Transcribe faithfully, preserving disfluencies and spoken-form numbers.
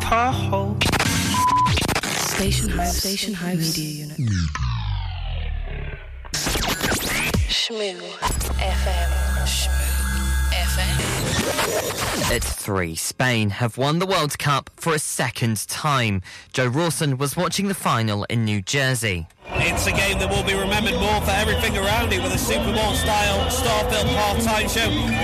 Tahoe. Station House, Station House Media Unit. Shmoo F M. Shmoo F M. At three, Spain have won the World Cup for a second time. Joe Rawson was watching the final in New Jersey. It's a game that will be remembered more for everything around it, with a Super Bowl-style, star-filled half-time show.